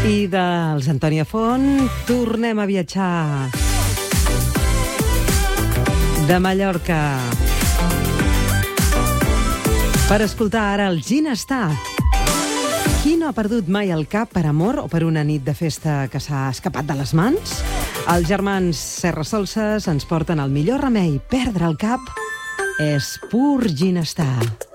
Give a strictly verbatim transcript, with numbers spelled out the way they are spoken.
I dels Antònia Font tornem a viatjar de Mallorca per escoltar ara el Ginestar. Qui no ha perdut mai el cap per amor o per una nit de festa que s'ha escapat de les mans? Els germans Serrasolses ens porten el millor remei. Perdre el cap és pur ginestar.